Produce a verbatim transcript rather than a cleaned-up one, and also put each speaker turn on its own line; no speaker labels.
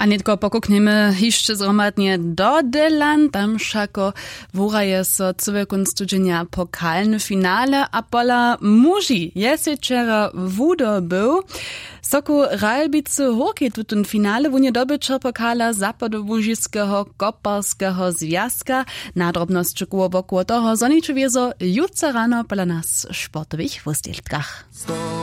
A netko pokukneme jeszcze zromadnie do Delan, tam všako vuraje so cyły kunstudzenia pokalne finale, a pola muži je včera vudo był. Soku Ralbicy Horki tutun finale wunie dobycza pokala zapadołużyskiego koparskiego związka. Na drobność wokół toho zoniczy wiezo jutro rano pola nas sportowych wustiltkach.